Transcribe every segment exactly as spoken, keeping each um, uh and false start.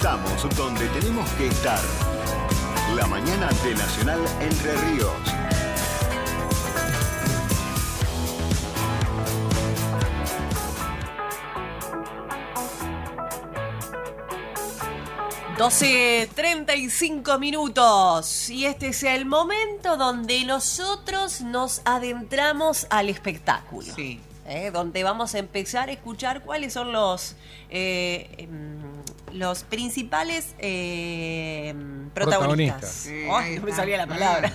Estamos donde tenemos que estar. La mañana de Nacional Entre Ríos. doce treinta y cinco minutos y este es el momento donde nosotros nos adentramos al espectáculo. Sí. ¿Eh? Donde vamos a empezar a escuchar cuáles son los eh, eh, los principales eh, protagonistas. Sí, oh, no me salía la palabra.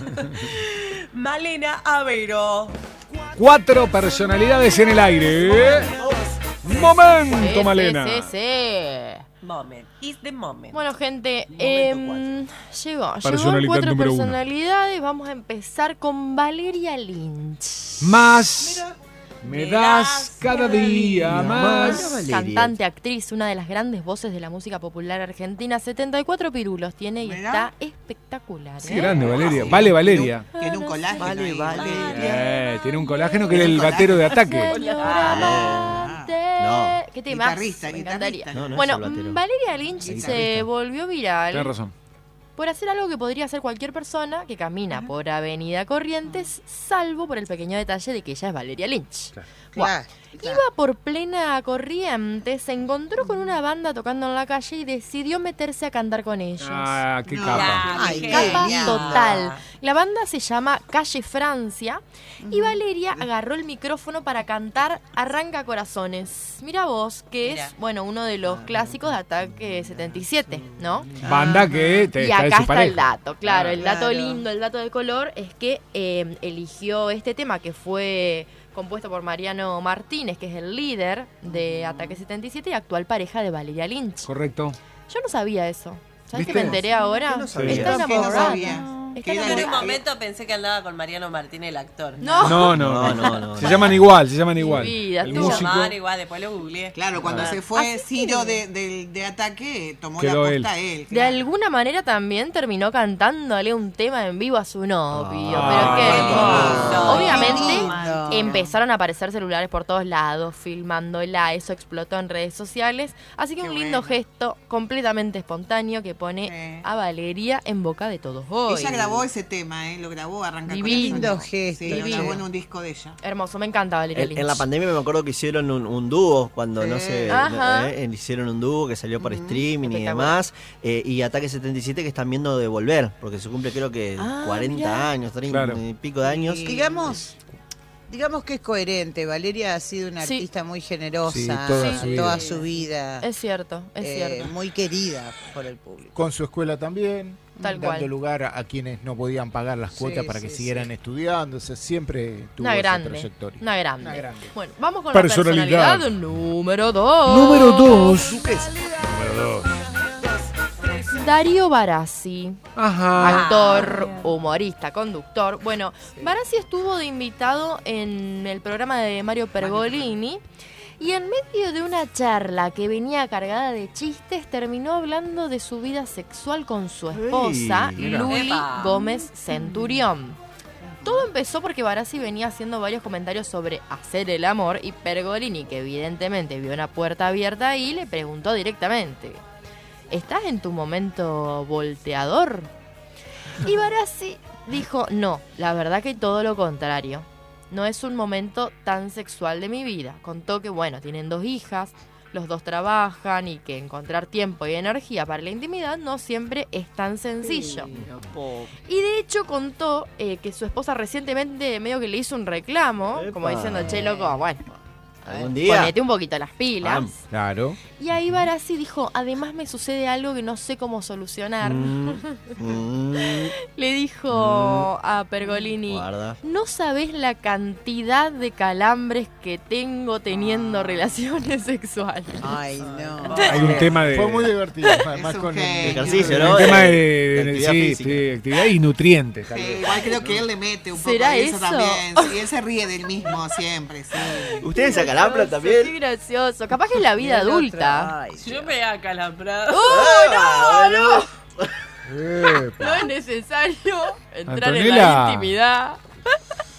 Malena Avero. Cuatro personalidades en el aire. Momento, Sí, Malena. Sí, sí, sí. Moment. Is the moment. Bueno, gente, eh, llegó. Llegó Personalidad cuatro número uno. personalidades. Vamos a empezar con Valeria Lynch. Más me Me das das cada cada día día más. Cantante, actriz, una de las grandes voces de la música popular argentina. setenta y cuatro pirulos tiene y Mirá. está espectacular. Sí, ¿eh? grande, Valeria. Vale, Valeria. Tiene un colágeno. Vale, ahí, vale. Eh, tiene un colágeno que era el batero de Ataque. Señora amante. No. ¿Qué temas? Guitarrista, Me guitarrista. encantaría. No, no es bueno, el batero. Valeria Lynch se Guitarrista. volvió viral Tienes razón. por hacer algo que podría hacer cualquier persona que camina por Avenida Corrientes, salvo por el pequeño detalle de que ella es Valeria Lynch. Claro, claro. Iba por plena Corrientes, se encontró con una banda tocando en la calle y decidió meterse a cantar con ellos. Ah, qué No. capa. Ay, qué Capa genial. total. La banda se llama Calle Francia y Valeria agarró el micrófono para cantar Arranca Corazones. Mira vos, que Mira. es, bueno, uno de los clásicos de Ataque setenta y siete, ¿no? Banda que te Y está de acá su está pareja. el dato, claro, el dato Claro. lindo, el dato de color es que eh, eligió este tema que fue compuesto por Mariano Martínez, que es el líder de Ataque setenta y siete y actual pareja de Valeria Lynch. Correcto. Yo no sabía eso. ¿Sabes que ¿Viste? me enteré ahora? no sabía. Está Yo tampoco enamorada. sabía. Está Que era En un enamorada. momento pensé que andaba con Mariano Martínez, el actor. No. No, no, No, no, no. Se llaman igual, se llaman igual. vida, El tú. Se músico llamaban igual, después lo googleé. Claro, cuando Ah. se fue Así Ciro que- de, de, de Ataque, tomó Quedó la él. posta él. De claro. alguna manera también terminó cantándole un tema en vivo a su novio. Ah, pero que qué lindo. obviamente Qué lindo. empezaron a aparecer celulares por todos lados, filmándola, eso explotó en redes sociales. Así que Qué un lindo bueno. gesto completamente espontáneo que pone Sí. a Valeria en boca de todos hoy. Ella grabó ese tema, ¿eh? Lo grabó, arranca Divino Corazones. gesto, Sí, lo divino. grabó en un disco de ella. Hermoso, me encanta Valeria En, Lynch. en la pandemia me acuerdo que hicieron un, un dúo, cuando Sí. no sé, Ajá. eh, hicieron un dúo que salió por Ujú. streaming y Espectacular. demás, eh, y Ataque setenta y siete que están viendo de volver, porque se cumple creo que Ah, cuarenta mirá. años, treinta Claro. y pico de años. Sí. Digamos, digamos que es coherente. Valeria ha sido una Sí. artista muy generosa Sí, toda Sí. su vida. toda su vida, Es cierto, es eh, cierto. muy querida por el público. Con su escuela también, Tal dando cual. lugar a, a quienes no podían pagar las cuotas Sí, para que sí, siguieran sí. estudiando, o sea, siempre tuvo Una esa grande, trayectoria. una grande. Una grande. Bueno, vamos con Personalidad. la personalidad número dos. Número dos. Número dos. Darío Barassi. Ajá. Actor, humorista, conductor. Bueno, Barassi estuvo de invitado en el programa de Mario Pergolini y en medio de una charla que venía cargada de chistes terminó hablando de su vida sexual con su esposa, Ey, mira. Luli Epa. Gómez Centurión. Todo empezó porque Barassi venía haciendo varios comentarios sobre hacer el amor y Pergolini, que evidentemente vio una puerta abierta ahí, le preguntó directamente: ¿estás en tu momento volteador? Y Barassi dijo: no, la verdad que todo lo contrario. No es un momento tan sexual de mi vida. Contó que, bueno, tienen dos hijas, los dos trabajan y que encontrar tiempo y energía para la intimidad no siempre es tan sencillo. Y de hecho contó eh, que su esposa recientemente medio que le hizo un reclamo, como Epa. diciendo: che, loco, bueno, Algún día. ponete un poquito las pilas. Pam. Claro. Y ahí Barassi dijo: además me sucede algo que no sé cómo solucionar. Mm, mm, Le dijo a Pergolini: guarda. no sabés la cantidad de calambres que tengo teniendo relaciones sexuales. Ay, no. Hay un tema de. Fue muy divertido, además un con genio. Ejercicio, hay ¿no? un tema De- de, de de- actividad sí, física. sí, actividad y nutrientes, tal Sí, vez. igual creo que él le mete un poco ¿Será de eso, eso? también. Sí, él se ríe del mismo siempre, sí. ¿Ustedes se acalambran Qué también? gracioso. Capaz que es la vida adulta. Ay, Yo me he acalambrado. ¡Ah, no! Epa. No es necesario entrar en Antonella. la intimidad.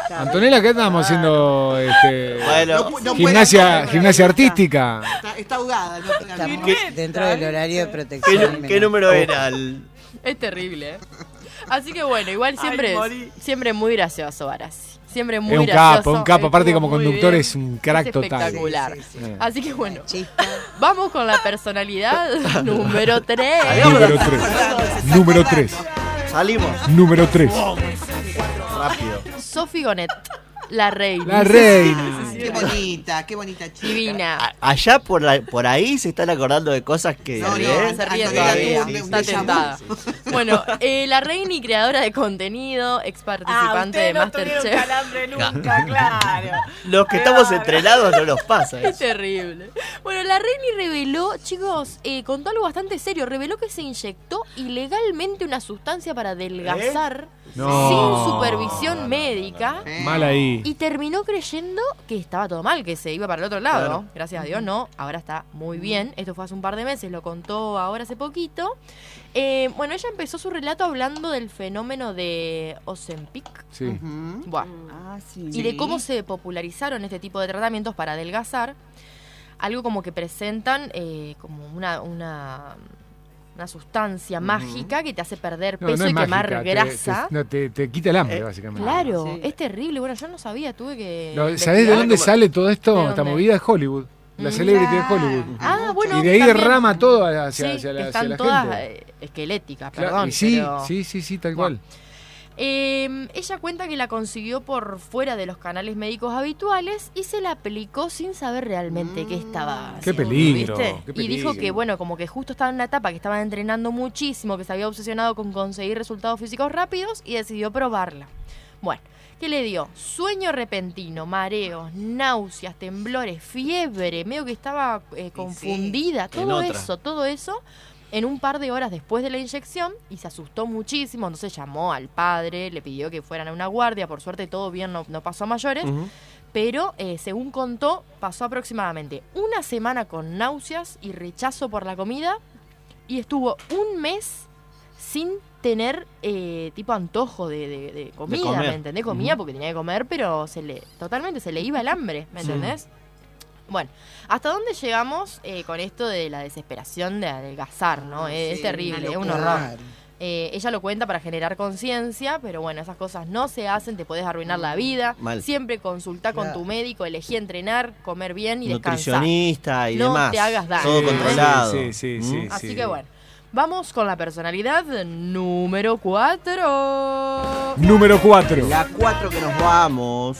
Antonella, ¿qué estábamos haciendo? Este, Bueno, No pu- no puede gimnasia, andar, gimnasia está- artística. Está, está ahogada. No, puede andar. Estamos dentro del horario de ¿qué, protección. nu- qué número era? El... Es terrible, ¿eh? Así que bueno, igual siempre, Ay, es- morí. siempre muy gracioso Barassi. Siempre muy Es un gracioso. capo, un capo. Aparte, estuvo como muy conductor bien, es un crack es total. espectacular. Sí, sí, sí. Eh. Así que bueno, Chispa. vamos con la personalidad número tres. Número tres. Número tres. Salimos. Número tres. Rápido. Sophie Gonet, la reina. La reina. Qué bonita, qué bonita chica. Divina. A- allá por, la, por ahí se están acordando de cosas que... No, no, ¿eh? Se ríe Antonella todavía, tuvo un- un está déjà vu. tentada. Bueno, eh, la reina y creadora de contenido, ex Ah, participante de ustedes no tuvieron Masterchef. calambre nunca, claro. Los que Qué estamos bárbaro. entrenados no nos pasa Es eso. terrible. Bueno, la reina reveló, chicos, eh, contó algo bastante serio. Reveló que se inyectó ilegalmente una sustancia para adelgazar No. sin supervisión médica. Eh, Mal ahí. Y terminó creyendo que estaba todo mal, que se iba para el otro lado. Claro. Gracias a Dios, no. Ahora está muy bien. Esto fue hace un par de meses, lo contó ahora hace poquito. Eh, bueno, ella empezó su relato hablando del fenómeno de Ozempic. Sí. ujú. Buah. Ah, sí. Y de cómo se popularizaron este tipo de tratamientos para adelgazar. Algo como que presentan eh, como una, una, una sustancia mágica que te hace perder No, peso no es y quemar mágica, te- grasa. Te, no, te, te quita el hambre, Eh, básicamente. Claro, Sí. es terrible. Bueno, yo no sabía, tuve que. Lo- ¿Sabés de investigar. dónde como- sale todo esto? ¿De Esta dónde? movida de Hollywood. La Mm. celebrity de Hollywood. Ah, bueno. Y de ahí también. derrama todo hacia, Sí, hacia la, hacia están la todas gente. eh, esqueléticas, Claro, perdón. y sí, pero- sí, sí, sí, tal Bueno. cual. Eh, ella cuenta que la consiguió por fuera de los canales médicos habituales y se la aplicó sin saber realmente qué estaba Qué haciendo, peligro, ¿viste? qué Y dijo peligro. que, bueno, como que justo estaba en una etapa que estaba entrenando muchísimo, que se había obsesionado con conseguir resultados físicos rápidos y decidió probarla. Bueno, ¿qué le dio? Sueño repentino, mareos, náuseas, temblores, fiebre, medio que estaba eh, confundida, En todo otra. eso, todo eso en un par de horas después de la inyección y se asustó muchísimo, entonces llamó al padre, le pidió que fueran a una guardia, por suerte todo bien, no, no pasó a mayores, Ujú. pero eh, según contó, pasó aproximadamente una semana con náuseas y rechazo por la comida y estuvo un mes sin tener eh, tipo antojo de, de- de comida, comer. ¿me entendés? Comía Ujú. porque tenía que comer, pero se le totalmente se le iba el hambre, ¿me entendés? Bueno, ¿hasta dónde llegamos eh, con esto de la desesperación de adelgazar, no? Eh, es Sí, terrible, es una un locura. horror. Eh, ella lo cuenta para generar conciencia, pero bueno, esas cosas no se hacen, te puedes arruinar la vida. Mal. Siempre consulta con Claro. tu médico, elegí entrenar, comer bien y descansar. Nutricionista y No demás. te hagas daño. Todo Sí, controlado. sí, sí, sí, ¿Mm? Así sí. que bueno, vamos con la personalidad número cuatro. Número cuatro. La cuatro que nos vamos.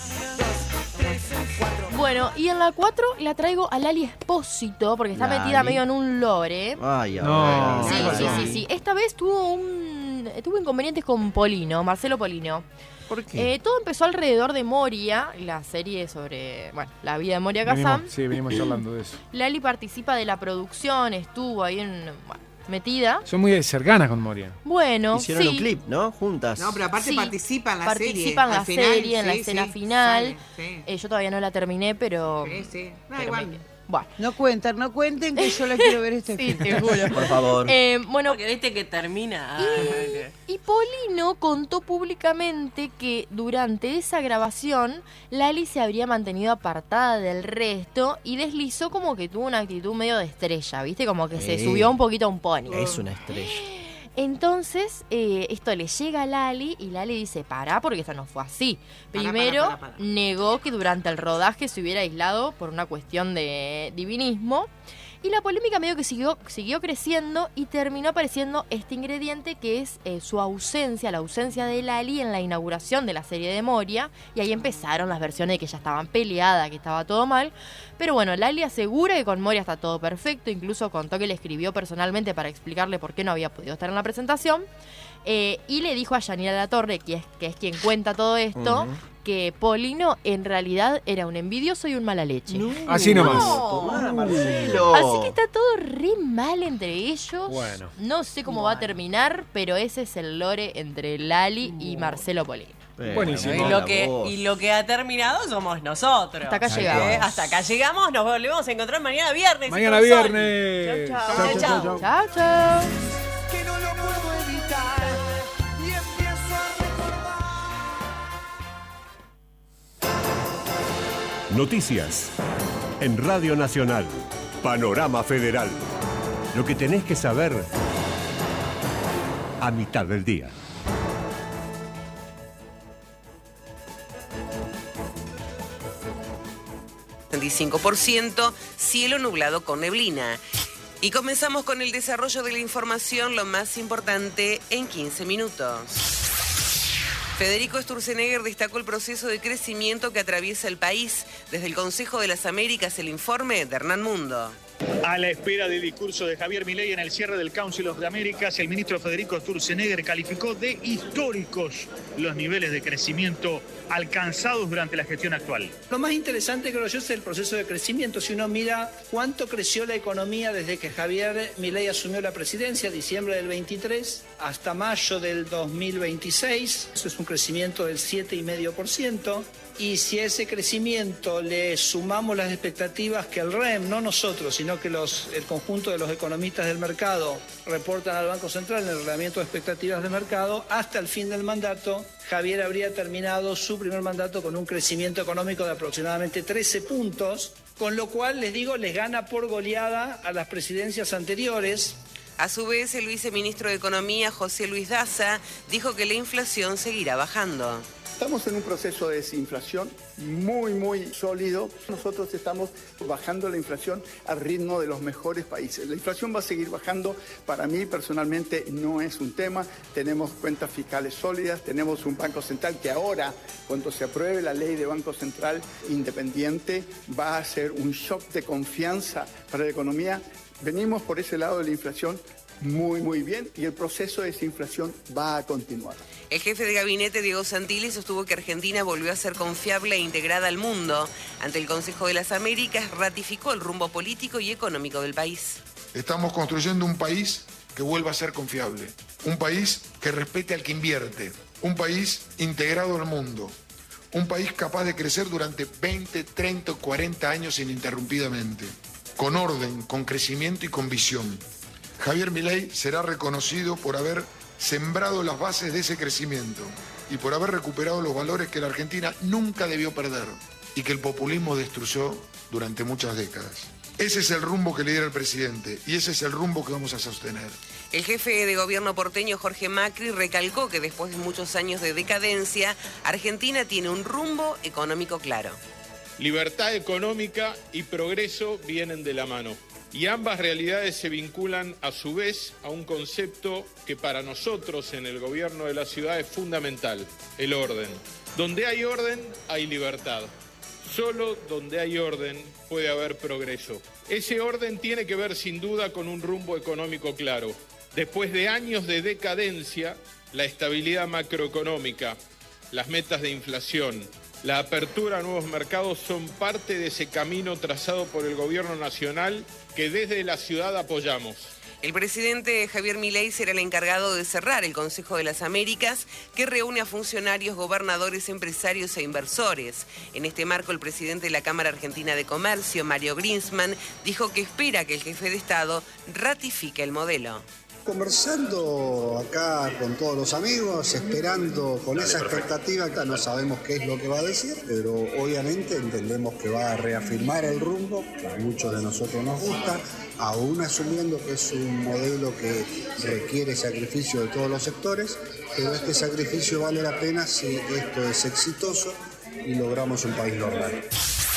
Bueno, y en la cuatro la traigo a Lali Espósito, porque está Lali. metida medio en un lore. Ay, No. a ver. Sí, ¿qué sí, pasó? sí, sí. Esta vez tuvo un tuvo inconvenientes con Polino, Marcelo Polino. ¿Por qué? Eh, todo empezó alrededor de Moria, la serie sobre, bueno, la vida de Moria Kazan. Venimos, sí, venimos charlando de eso. Lali participa de la producción, estuvo ahí en, bueno, metida. Son muy cercanas con Moria. Bueno, Hicieron sí. un clip, ¿no? Juntas. No, pero aparte Sí, participa en la serie. participa en la al final, serie, en la sí, escena sí, final. sale, sí. Eh, yo todavía no la terminé, pero... Sí, sí. No, pero igual. me- Bueno, No cuenten, no cuenten que yo la quiero ver este sí, fin. te juro. Por favor. Eh, bueno, Porque viste que termina. y Polino contó públicamente que durante esa grabación Lali se habría mantenido apartada del resto y deslizó como que tuvo una actitud medio de estrella, ¿viste? Como que se Sí. subió un poquito a un pony. Es una estrella. Entonces, eh, esto le llega a Lali y Lali dice, pará, porque esto no fue así. Pará, Primero, pará, pará, pará. negó que durante el rodaje se hubiera aislado por una cuestión de divinismo. Y la polémica medio que siguió, siguió creciendo y terminó apareciendo este ingrediente que es eh, su ausencia, la ausencia de Lali en la inauguración de la serie de Moria. Y ahí empezaron las versiones de que ya estaban peleadas, que estaba todo mal. Pero bueno, Lali asegura que con Moria está todo perfecto. Incluso contó que le escribió personalmente para explicarle por qué no había podido estar en la presentación. Eh, y le dijo a Yanira Latorre, que es, que es quien cuenta todo esto, Ujú. que Polino en realidad era un envidioso y un mala leche. Así nomás. Tomá, Marcelo. Así que está todo re mal entre ellos. Bueno. No sé cómo va a terminar, pero ese es el lore entre Lali y Marcelo Polino. Pero, Buenísimo. Y mira lo, la que, voz. y lo que ha terminado somos nosotros. Hasta acá ¿Eh? llegamos. Hasta acá llegamos. Nos volvemos a encontrar mañana viernes. Mañana con Sol. viernes. Chau, chau. Chau, chau, Chau, chau. Chao, chao. que no lo puedo evitar y empiezo a recordar. Noticias. En Radio Nacional. Panorama Federal. Lo que tenés que saber a mitad del día. veinticinco por ciento, cielo nublado con neblina. Y comenzamos con el desarrollo de la información, lo más importante en quince minutos. Federico Sturzenegger destacó el proceso de crecimiento que atraviesa el país. Desde el Consejo de las Américas, el informe de Hernán Mundo. A la espera del discurso de Javier Milei en el cierre del Council of the Americas, el ministro Federico Sturzenegger calificó de históricos los niveles de crecimiento alcanzados durante la gestión actual. Lo más interesante, creo yo, es el proceso de crecimiento. Si uno mira cuánto creció la economía desde que Javier Milei asumió la presidencia, diciembre del veintitrés hasta mayo del dos mil veintiséis, eso es un crecimiento del siete coma cinco por ciento. Y si a ese crecimiento le sumamos las expectativas que el R E M, no nosotros, sino que los, el conjunto de los economistas del mercado reportan al Banco Central en el reglamento de expectativas de mercado, hasta el fin del mandato, Javier habría terminado su primer mandato con un crecimiento económico de aproximadamente trece puntos, con lo cual, les digo, les gana por goleada a las presidencias anteriores. A su vez, el viceministro de Economía, José Luis Daza, dijo que la inflación seguirá bajando. Estamos en un proceso de desinflación muy, muy sólido. Nosotros estamos bajando la inflación al ritmo de los mejores países. La inflación va a seguir bajando. Para mí, personalmente, no es un tema. Tenemos cuentas fiscales sólidas, tenemos un Banco Central que ahora, cuando se apruebe la ley de Banco Central independiente, va a ser un shock de confianza para la economía. Venimos por ese lado de la inflación muy, muy bien, y el proceso de desinflación va a continuar. El jefe de gabinete, Diego Santilli, sostuvo que Argentina volvió a ser confiable e integrada al mundo. Ante el Consejo de las Américas, ratificó el rumbo político y económico del país. Estamos construyendo un país que vuelva a ser confiable, un país que respete al que invierte, un país integrado al mundo, un país capaz de crecer durante veinte, treinta o cuarenta años ininterrumpidamente, con orden, con crecimiento y con visión. Javier Milei será reconocido por haber sembrado las bases de ese crecimiento y por haber recuperado los valores que la Argentina nunca debió perder y que el populismo destruyó durante muchas décadas. Ese es el rumbo que lidera el presidente y ese es el rumbo que vamos a sostener. El jefe de gobierno porteño, Jorge Macri, recalcó que después de muchos años de decadencia, Argentina tiene un rumbo económico claro. Libertad económica y progreso vienen de la mano. Y ambas realidades se vinculan a su vez a un concepto que para nosotros en el gobierno de la ciudad es fundamental, el orden. Donde hay orden, hay libertad. Solo donde hay orden puede haber progreso. Ese orden tiene que ver sin duda con un rumbo económico claro. Después de años de decadencia, la estabilidad macroeconómica, las metas de inflación, la apertura a nuevos mercados son parte de ese camino trazado por el gobierno nacional que desde la ciudad apoyamos. El presidente Javier Milei será el encargado de cerrar el Consejo de las Américas, que reúne a funcionarios, gobernadores, empresarios e inversores. En este marco, el presidente de la Cámara Argentina de Comercio, Mario Grinsman, dijo que espera que el jefe de Estado ratifique el modelo. Conversando acá con todos los amigos, esperando con esa expectativa, no sabemos qué es lo que va a decir, pero obviamente entendemos que va a reafirmar el rumbo, que a muchos de nosotros nos gusta, aún asumiendo que es un modelo que requiere sacrificio de todos los sectores, pero este sacrificio vale la pena si esto es exitoso y logramos un país normal.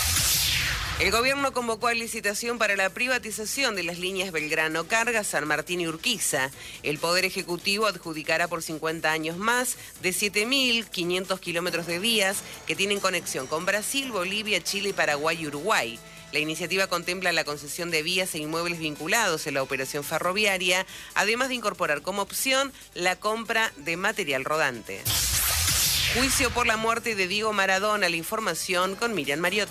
El gobierno convocó a licitación para la privatización de las líneas Belgrano Carga, San Martín y Urquiza. El Poder Ejecutivo adjudicará por cincuenta años más de siete mil quinientos kilómetros de vías que tienen conexión con Brasil, Bolivia, Chile, Paraguay y Uruguay. La iniciativa contempla la concesión de vías e inmuebles vinculados en la operación ferroviaria, además de incorporar como opción la compra de material rodante. Juicio por la muerte de Diego Maradona. La información con Miriam Mariotto.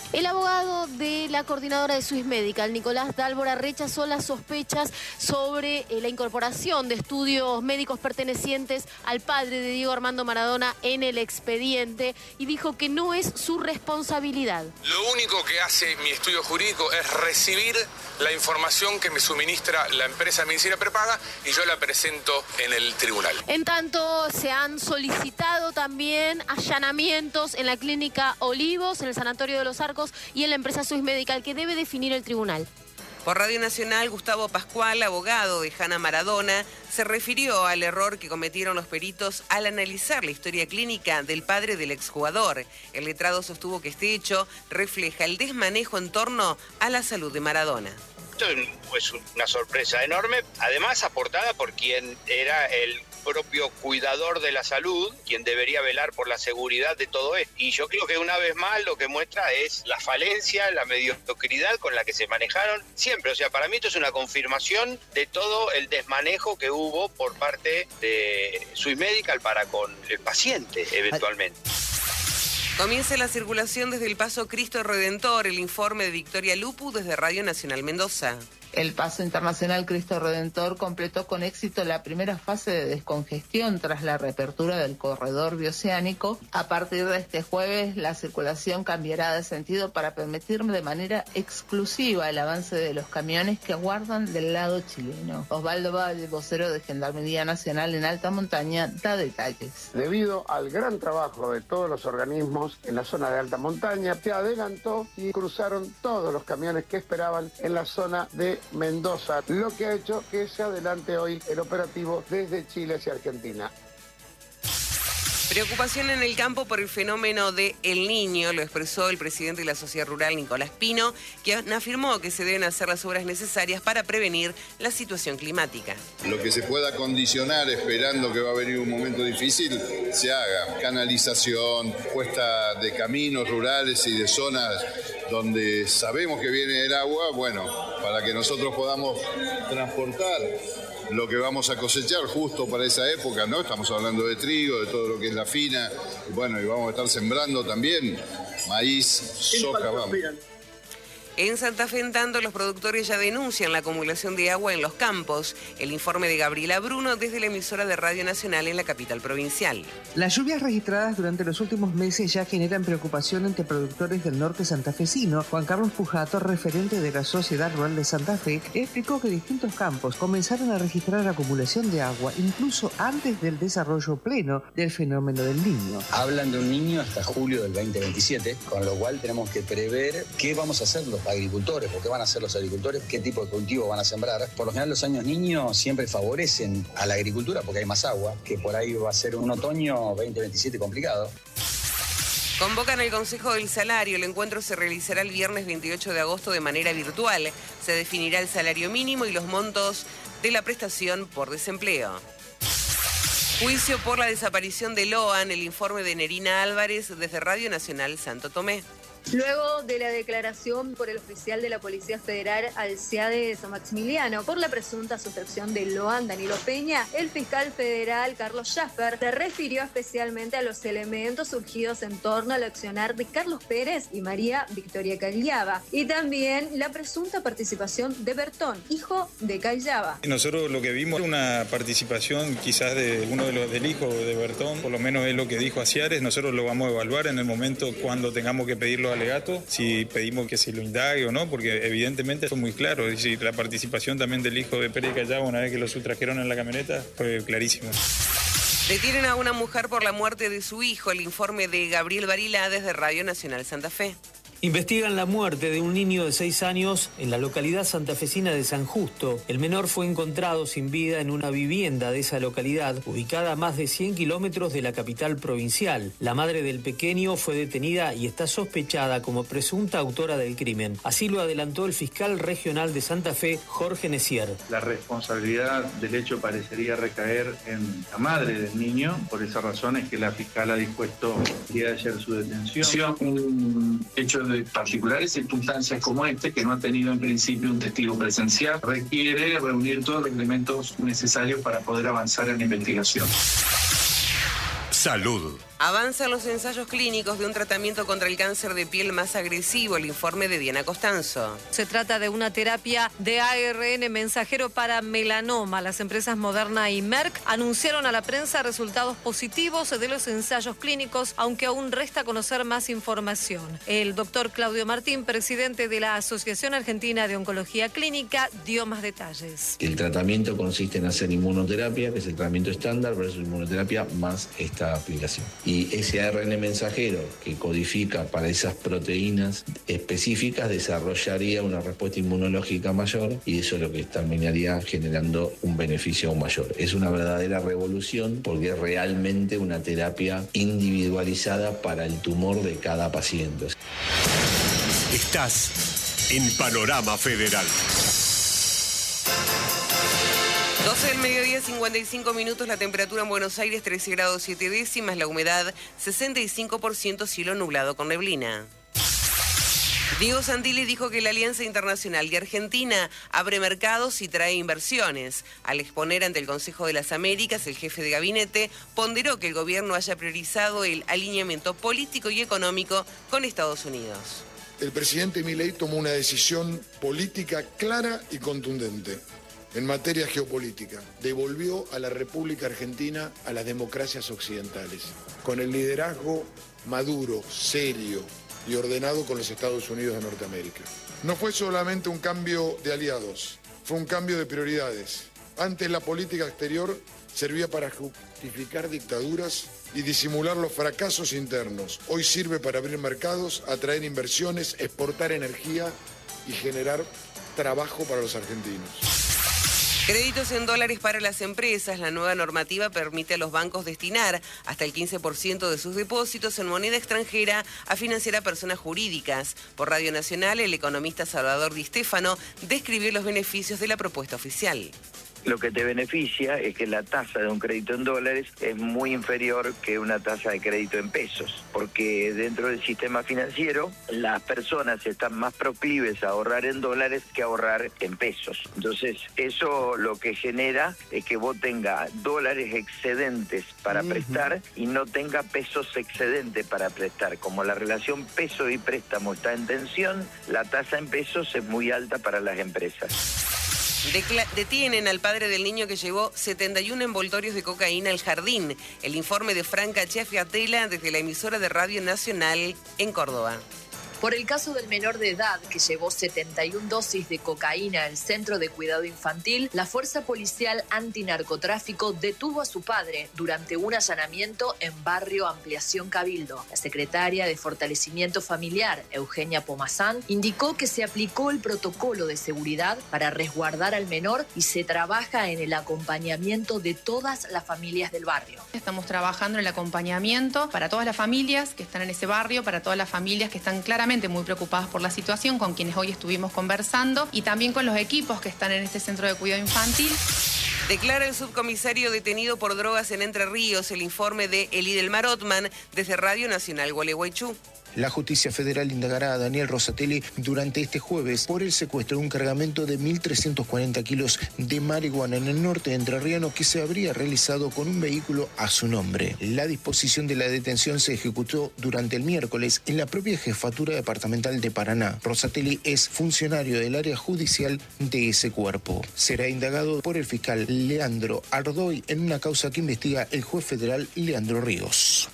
El abogado de la coordinadora de Swiss Medical, Nicolás Dálvora, rechazó las sospechas sobre eh, la incorporación de estudios médicos pertenecientes al padre de Diego Armando Maradona en el expediente y dijo que no es su responsabilidad. Lo único que hace mi estudio jurídico es recibir la información que me suministra la empresa medicina prepaga y yo la presento en el tribunal. En tanto, se han solicitado también allanamientos en la clínica Olivos, en el Sanatorio de los Arcos y en la empresa Swiss Medical, que debe definir el tribunal. Por Radio Nacional, Gustavo Pascual, abogado de Hanna Maradona, se refirió al error que cometieron los peritos al analizar la historia clínica del padre del exjugador. El letrado sostuvo que este hecho refleja el desmanejo en torno a la salud de Maradona. Esto es una sorpresa enorme, además aportada por quien era el propio cuidador de la salud, quien debería velar por la seguridad de todo esto. Y yo creo que una vez más lo que muestra es la falencia, la mediocridad con la que se manejaron siempre. O sea, para mí esto es una confirmación de todo el desmanejo que hubo por parte de Swiss Medical para con el paciente, eventualmente. Comienza la circulación desde el Paso Cristo Redentor, el informe de Victoria Lupu desde Radio Nacional Mendoza. El Paso Internacional Cristo Redentor completó con éxito la primera fase de descongestión tras la reapertura del corredor bioceánico. A partir de este jueves, la circulación cambiará de sentido para permitir de manera exclusiva el avance de los camiones que aguardan del lado chileno. Osvaldo Valle, vocero de Gendarmería Nacional en Alta Montaña, da detalles. Debido al gran trabajo de todos los organismos en la zona de Alta Montaña, se adelantó y cruzaron todos los camiones que esperaban en la zona de Mendoza, lo que ha hecho que se adelante hoy el operativo desde Chile hacia Argentina. Preocupación en el campo por el fenómeno de El Niño, lo expresó el presidente de la Sociedad Rural, Nicolás Pino, quien afirmó que se deben hacer las obras necesarias para prevenir la situación climática. Lo que se pueda condicionar esperando que va a venir un momento difícil, se haga. Canalización, puesta de caminos rurales y de zonas donde sabemos que viene el agua, bueno, para que nosotros podamos transportar lo que vamos a cosechar justo para esa época, ¿no? Estamos hablando de trigo, de todo lo que es la fina, y bueno, y vamos a estar sembrando también maíz, soja, vamos. En Santa Fe, en tanto, los productores ya denuncian la acumulación de agua en los campos. El informe de Gabriela Bruno desde la emisora de Radio Nacional en la capital provincial. Las lluvias registradas durante los últimos meses ya generan preocupación entre productores del norte santafesino. Juan Carlos Pujato, referente de la Sociedad Rural de Santa Fe, explicó que distintos campos comenzaron a registrar acumulación de agua incluso antes del desarrollo pleno del fenómeno del Niño. Hablan de un niño hasta julio del veinte veintisiete, con lo cual tenemos que prever qué vamos a hacer los agricultores, por qué van a hacer los agricultores, qué tipo de cultivo van a sembrar. Por lo general los años niños siempre favorecen a la agricultura porque hay más agua, que por ahí va a ser un otoño veinte veintisiete complicado. Convocan el Consejo del Salario. El encuentro se realizará el viernes veintiocho de agosto de manera virtual. Se definirá el salario mínimo y los montos de la prestación por desempleo. Juicio por la desaparición de Loan, el informe de Nerina Álvarez desde Radio Nacional Santo Tomé. Luego de la declaración por el oficial de la Policía Federal Alciade de San Maximiliano por la presunta sustracción de Loan Danilo Peña, el fiscal federal Carlos Schaffer se refirió especialmente a los elementos surgidos en torno al accionar de Carlos Pérez y María Victoria Callava y también la presunta participación de Bertón, hijo de Callava. Nosotros lo que vimos es una participación quizás de uno de los del hijo de Bertón, por lo menos es lo que dijo Aciares. Nosotros lo vamos a evaluar en el momento cuando tengamos que pedirlo alegato, si pedimos que se lo indague o no, porque evidentemente fue muy claro. Es decir, la participación también del hijo de Pérez Callava una vez que lo sustrajeron en la camioneta fue clarísimo. Detienen a una mujer por la muerte de su hijo. El informe de Gabriel Barilá desde Radio Nacional Santa Fe. Investigan la muerte de un niño de seis años en la localidad santafesina de San Justo. El menor fue encontrado sin vida en una vivienda de esa localidad, ubicada a más de cien kilómetros de la capital provincial. La madre del pequeño fue detenida y está sospechada como presunta autora del crimen. Así lo adelantó el fiscal regional de Santa Fe, Jorge Necier. La responsabilidad del hecho parecería recaer en la madre del niño. Por esa razón es que la fiscal ha dispuesto que ayer su detención. Un hecho de particulares circunstancias como este, que no ha tenido en principio un testigo presencial, requiere reunir todos los elementos necesarios para poder avanzar en la investigación. Salud. Avanzan los ensayos clínicos de un tratamiento contra el cáncer de piel más agresivo, el informe de Diana Costanzo. Se trata de una terapia de A R N mensajero para melanoma. Las empresas Moderna y Merck anunciaron a la prensa resultados positivos de los ensayos clínicos, aunque aún resta conocer más información. El doctor Claudio Martín, presidente de la Asociación Argentina de Oncología Clínica, dio más detalles. El tratamiento consiste en hacer inmunoterapia, que es el tratamiento estándar, versus inmunoterapia más esta aplicación. Y ese A R N mensajero que codifica para esas proteínas específicas desarrollaría una respuesta inmunológica mayor y eso es lo que terminaría generando un beneficio aún mayor. Es una verdadera revolución porque es realmente una terapia individualizada para el tumor de cada paciente. Estás en Panorama Federal. doce del mediodía, cincuenta y cinco minutos, la temperatura en Buenos Aires trece grados siete décimas, la humedad sesenta y cinco por ciento, cielo nublado con neblina. Diego Santilli dijo que la Alianza Internacional de Argentina abre mercados y trae inversiones. Al exponer ante el Consejo de las Américas, el jefe de gabinete ponderó que el gobierno haya priorizado el alineamiento político y económico con Estados Unidos. El presidente Milei tomó una decisión política clara y contundente. En materia geopolítica, devolvió a la República Argentina a las democracias occidentales, con el liderazgo maduro, serio y ordenado con los Estados Unidos de Norteamérica. No fue solamente un cambio de aliados, fue un cambio de prioridades. Antes la política exterior servía para justificar dictaduras y disimular los fracasos internos. Hoy sirve para abrir mercados, atraer inversiones, exportar energía y generar trabajo para los argentinos. Créditos en dólares para las empresas. La nueva normativa permite a los bancos destinar hasta el quince por ciento de sus depósitos en moneda extranjera a financiar a personas jurídicas. Por Radio Nacional, el economista Salvador Di Stéfano describió los beneficios de la propuesta oficial. Lo que te beneficia es que la tasa de un crédito en dólares es muy inferior que una tasa de crédito en pesos, porque dentro del sistema financiero las personas están más proclives a ahorrar en dólares que a ahorrar en pesos. Entonces eso lo que genera es que vos tengas dólares excedentes para uh-huh. prestar y no tenga pesos excedentes para prestar. Como la relación peso y préstamo está en tensión, la tasa en pesos es muy alta para las empresas. Decla- detienen al padre del niño que llevó setenta y uno envoltorios de cocaína al jardín. El informe de Franca Chiafiatela desde la emisora de Radio Nacional en Córdoba. Por el caso del menor de edad que llevó setenta y una dosis de cocaína al Centro de Cuidado Infantil, la Fuerza Policial Antinarcotráfico detuvo a su padre durante un allanamiento en Barrio Ampliación Cabildo. La secretaria de Fortalecimiento Familiar, Eugenia Pomazán, indicó que se aplicó el protocolo de seguridad para resguardar al menor y se trabaja en el acompañamiento de todas las familias del barrio. Estamos trabajando en el acompañamiento para todas las familias que están en ese barrio, para todas las familias que están claramente muy preocupadas por la situación, con quienes hoy estuvimos conversando, y también con los equipos que están en este centro de cuidado infantil. Declara el subcomisario detenido por drogas en Entre Ríos. El informe de Elidelmar Otman desde Radio Nacional Gualeguaychú. La justicia federal indagará a Daniel Rosatelli durante este jueves por el secuestro de un cargamento de mil trescientos cuarenta kilos de marihuana en el norte entrerriano que se habría realizado con un vehículo a su nombre. La disposición de la detención se ejecutó durante el miércoles en la propia jefatura departamental de Paraná. Rosatelli es funcionario del área judicial de ese cuerpo. Será indagado por el fiscal Leandro Ardoy en una causa que investiga el juez federal Leandro Ríos.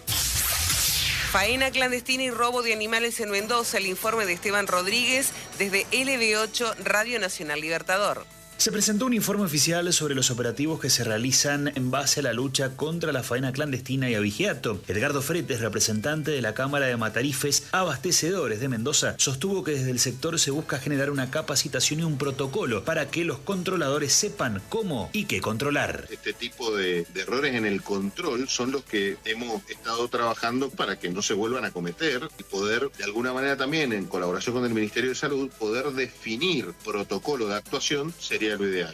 Faena clandestina y robo de animales en Mendoza. El informe de Esteban Rodríguez desde L B ocho Radio Nacional Libertador. Se presentó un informe oficial sobre los operativos que se realizan en base a la lucha contra la faena clandestina y abigeato. Edgardo Fretes, representante de la Cámara de Matarifes Abastecedores de Mendoza, sostuvo que desde el sector se busca generar una capacitación y un protocolo para que los controladores sepan cómo y qué controlar. Este tipo de, de errores en el control son los que hemos estado trabajando para que no se vuelvan a cometer y poder, de alguna manera también, en colaboración con el Ministerio de Salud, poder definir protocolo de actuación sería lo ideal.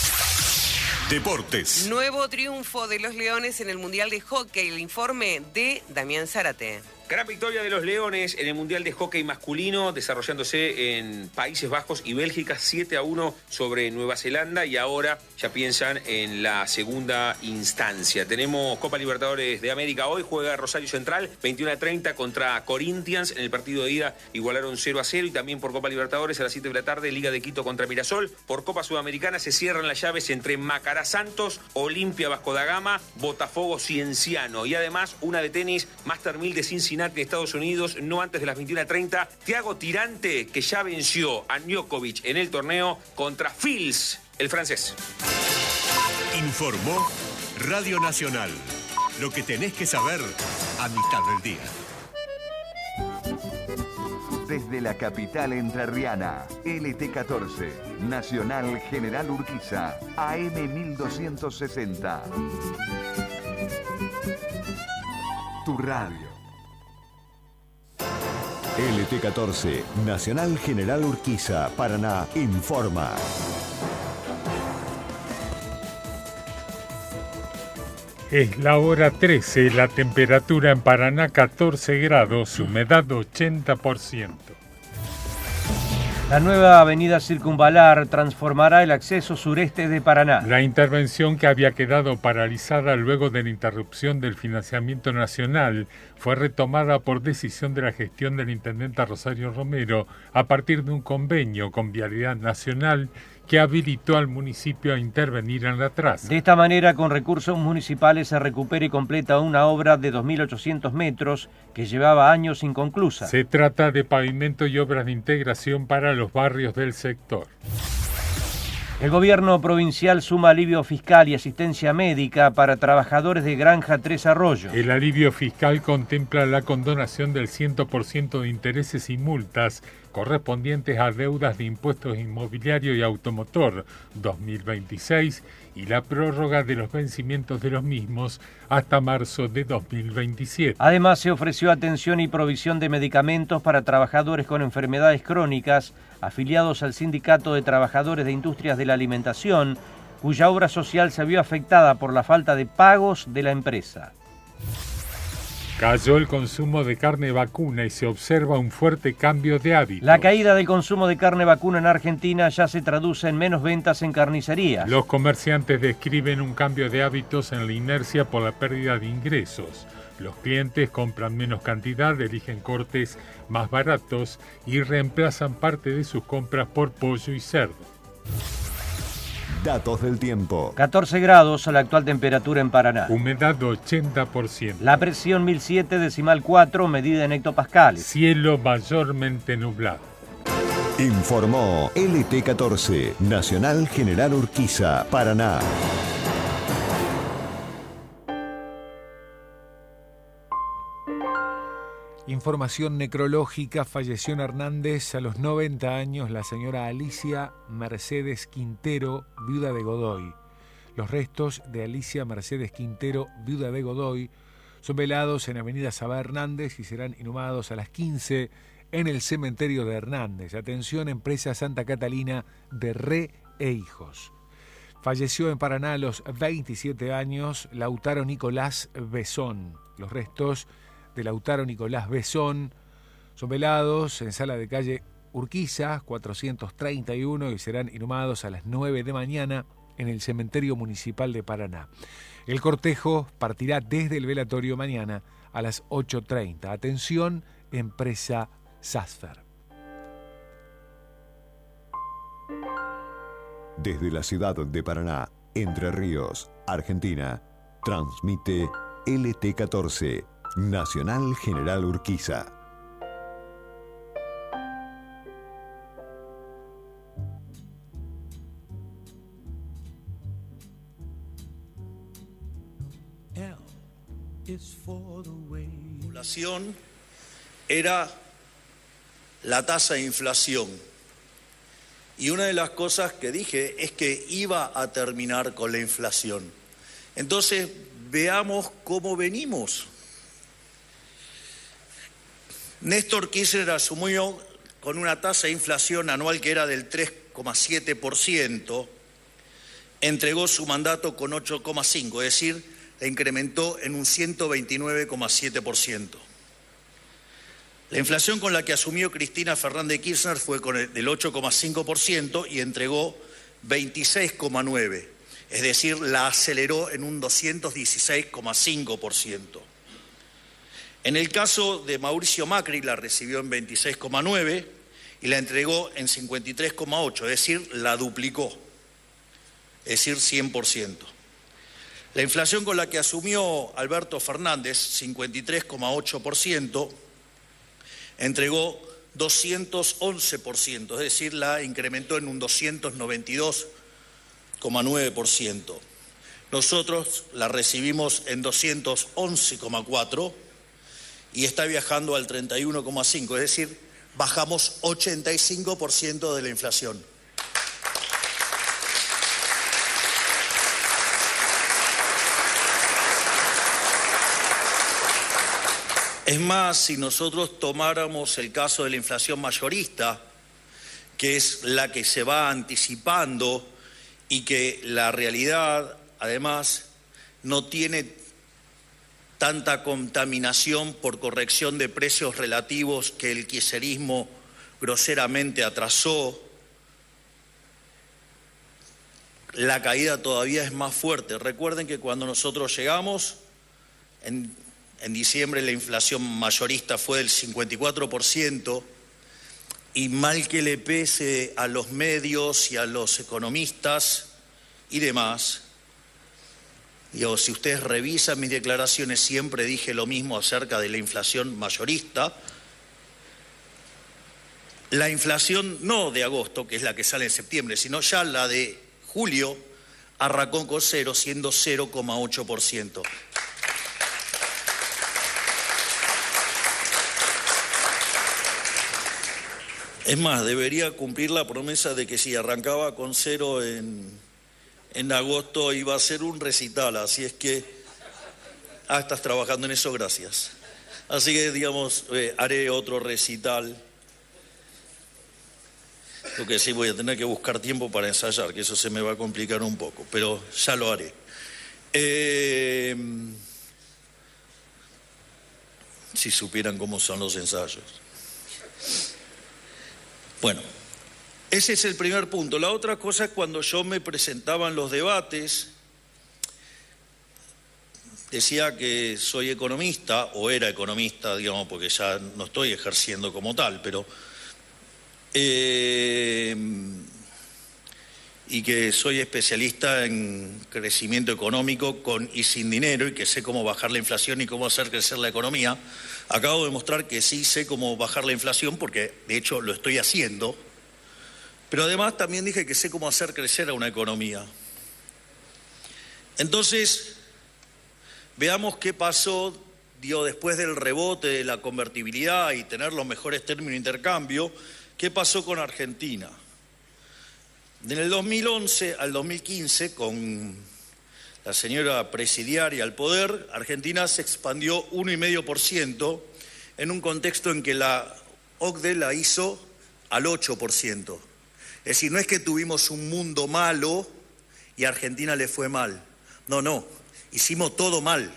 Deportes. Nuevo triunfo de los Leones en el Mundial de Hockey. El informe de Damián Zárate. Gran victoria de los Leones en el Mundial de Hockey Masculino, desarrollándose en Países Bajos y Bélgica, siete a uno sobre Nueva Zelanda, y ahora ya piensan en la segunda instancia. Tenemos Copa Libertadores de América hoy, juega Rosario Central, veintiuno a treinta contra Corinthians. En el partido de ida igualaron cero a cero, y también por Copa Libertadores a las siete de la tarde, Liga de Quito contra Mirasol. Por Copa Sudamericana se cierran las llaves entre Macará Santos, Olimpia Vasco da Gama, Botafogo Cienciano, y además una de tenis, Master mil de Cincinnati de Estados Unidos, no antes de las veintiuna a treinta. Thiago Tirante, que ya venció a Djokovic en el torneo, contra Fils, el francés. Informó Radio Nacional. Lo que tenés que saber a mitad del día. Desde la capital entrerriana, L T catorce, Nacional General Urquiza, A M mil doscientos sesenta. Tu radio. L T catorce, Nacional General Urquiza, Paraná, informa. Es la hora trece, la temperatura en Paraná catorce grados, humedad ochenta por ciento. La nueva avenida Circunvalar transformará el acceso sureste de Paraná. La intervención, que había quedado paralizada luego de la interrupción del financiamiento nacional, fue retomada por decisión de la gestión del intendente Rosario Romero a partir de un convenio con Vialidad Nacional que habilitó al municipio a intervenir en la traza. De esta manera, con recursos municipales, se recupera y completa una obra de dos mil ochocientos metros que llevaba años inconclusa. Se trata de pavimento y obras de integración para los barrios del sector. El gobierno provincial suma alivio fiscal y asistencia médica para trabajadores de Granja Tres Arroyos. El alivio fiscal contempla la condonación del cien por ciento de intereses y multas correspondientes a deudas de impuestos inmobiliario y automotor dos mil veintiséis y la prórroga de los vencimientos de los mismos hasta marzo de dos mil veintisiete. Además, se ofreció atención y provisión de medicamentos para trabajadores con enfermedades crónicas afiliados al Sindicato de Trabajadores de Industrias de la Alimentación, cuya obra social se vio afectada por la falta de pagos de la empresa. Cayó el consumo de carne vacuna y se observa un fuerte cambio de hábitos. La caída del consumo de carne vacuna en Argentina ya se traduce en menos ventas en carnicerías. Los comerciantes describen un cambio de hábitos en la inercia por la pérdida de ingresos. Los clientes compran menos cantidad, eligen cortes más baratos y reemplazan parte de sus compras por pollo y cerdo. Datos del tiempo. catorce grados la actual temperatura en Paraná. Humedad ochenta por ciento. La presión mil siete decimal cuatro medida en hectopascales. Cielo mayormente nublado. Informó L T catorce, Nacional General Urquiza, Paraná. Información necrológica: falleció en Hernández a los noventa años la señora Alicia Mercedes Quintero, viuda de Godoy. Los restos de Alicia Mercedes Quintero, viuda de Godoy, son velados en Avenida Sabá Hernández y serán inhumados a las quince en el cementerio de Hernández. Atención, empresa Santa Catalina de Re e Hijos. Falleció en Paraná a los veintisiete años Lautaro Nicolás Besón. Los restos de Lautaro Nicolás Besón son velados en sala de calle Urquiza cuatrocientos treinta y uno y serán inhumados a las nueve de mañana en el cementerio municipal de Paraná. El cortejo partirá desde el velatorio mañana a las ocho treinta. Atención, empresa Sasfer. Desde la ciudad de Paraná, Entre Ríos, Argentina, transmite L T catorce, Nacional General Urquiza. La inflación era la tasa de inflación. Y una de las cosas que dije es que iba a terminar con la inflación. Entonces, veamos cómo venimos. Néstor Kirchner asumió con una tasa de inflación anual que era del tres coma siete por ciento, entregó su mandato con ocho coma cinco por ciento, es decir, la incrementó en un ciento veintinueve coma siete por ciento. La inflación con la que asumió Cristina Fernández de Kirchner fue con el, del ocho coma cinco por ciento y entregó veintiséis coma nueve por ciento. Es decir, la aceleró en un doscientos dieciséis coma cinco por ciento. En el caso de Mauricio Macri la recibió en veintiséis coma nueve por ciento y la entregó en cincuenta y tres coma ocho por ciento, es decir, la duplicó, es decir, cien por ciento. La inflación con la que asumió Alberto Fernández, cincuenta y tres coma ocho por ciento, entregó doscientos once por ciento, es decir, la incrementó en un doscientos noventa y dos coma nueve por ciento. Nosotros la recibimos en doscientos once coma cuatro por ciento y está viajando al treinta y uno coma cinco por ciento, es decir, bajamos ochenta y cinco por ciento de la inflación. Es más, si nosotros tomáramos el caso de la inflación mayorista, que es la que se va anticipando y que la realidad, además, no tiene tanta contaminación por corrección de precios relativos que el kirchnerismo groseramente atrasó, la caída todavía es más fuerte. Recuerden que cuando nosotros llegamos, en, en diciembre la inflación mayorista fue del cincuenta y cuatro por ciento y mal que le pese a los medios y a los economistas y demás, digo, si ustedes revisan mis declaraciones, siempre dije lo mismo acerca de la inflación mayorista. La inflación no de agosto, que es la que sale en septiembre, sino ya la de julio, arrancó con cero, siendo cero coma ocho por ciento. Es más, debería cumplir la promesa de que si arrancaba con cero en, en agosto iba a ser un recital, así es que... Ah, estás trabajando en eso, gracias. Así que, digamos, eh, haré otro recital. Lo que sí, voy a tener que buscar tiempo para ensayar, que eso se me va a complicar un poco, pero ya lo haré. Eh, si supieran cómo son los ensayos. Bueno, ese es el primer punto. La otra cosa es cuando yo me presentaba en los debates, decía que soy economista, o era economista, digamos, porque ya no estoy ejerciendo como tal, pero... Eh, y que soy especialista en crecimiento económico con y sin dinero y que sé cómo bajar la inflación y cómo hacer crecer la economía. Acabo de mostrar que sí sé cómo bajar la inflación porque de hecho lo estoy haciendo, pero además también dije que sé cómo hacer crecer a una economía. Entonces, veamos qué pasó, digo, después del rebote de la convertibilidad y tener los mejores términos de intercambio. ¿Qué pasó con Argentina? En el dos mil once al dos mil quince, con la señora presidiaria al poder, Argentina se expandió uno coma cinco por ciento en un contexto en que la O C D E la hizo al ocho por ciento. Es decir, no es que tuvimos un mundo malo y a Argentina le fue mal. No, no, hicimos todo mal.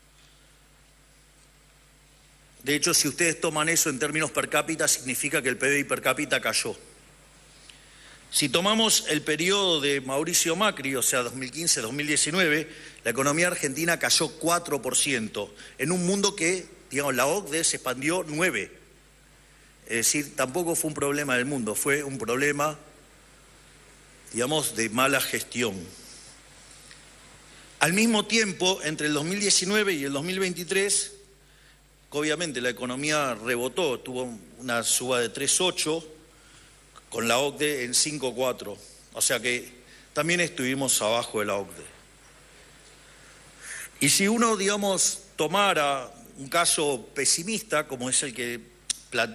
De hecho, si ustedes toman eso en términos per cápita, significa que el P B I per cápita cayó. Si tomamos el periodo de Mauricio Macri, o sea, dos mil quince a dos mil diecinueve, la economía argentina cayó cuatro por ciento, en un mundo que, digamos, la O C D E se expandió nueve por ciento. Es decir, tampoco fue un problema del mundo, fue un problema, digamos, de mala gestión. Al mismo tiempo, entre el dos mil diecinueve y el dos mil veintitrés... obviamente la economía rebotó, tuvo una suba de tres coma ocho, con la O C D E en cinco coma cuatro, o sea que también estuvimos abajo de la O C D E. Y si uno, digamos, tomara un caso pesimista, como es el que